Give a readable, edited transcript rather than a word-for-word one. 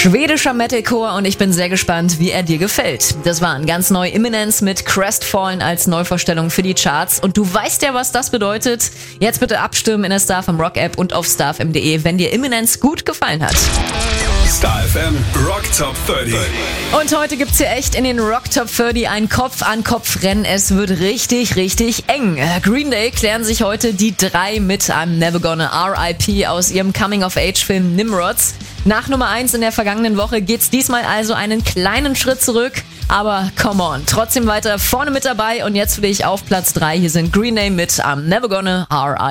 Schwedischer Metalcore und ich bin sehr gespannt, wie er dir gefällt. Das waren ganz neu Imminence mit Crestfallen als Neuvorstellung für die Charts. Und du weißt ja, was das bedeutet. Jetzt bitte abstimmen in der StarFM Rock App und auf starfm.de, wenn dir Imminence gut gefallen hat. StarFM Rock Top 30. Und heute gibt's hier echt in den Rock Top 30 ein Kopf-an-Kopf-Rennen. Es wird richtig, richtig eng. Green Day klären sich heute die 3 mit I'm Never Gonna R.I.P. aus ihrem Coming-of-Age-Film Nimrods. Nach Nummer 1 in der vergangenen Woche geht's diesmal also einen kleinen Schritt zurück. Aber come on, trotzdem weiter vorne mit dabei. Und jetzt für dich auf Platz 3. Hier sind Green Day mit I'm Never Gonna R.I.P.